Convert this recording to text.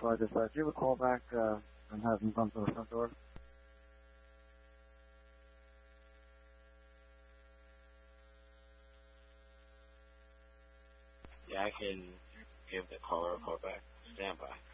before I decide. Do you have a call back and have them come to the front door? Yeah, I can give the caller a call back. Stand by.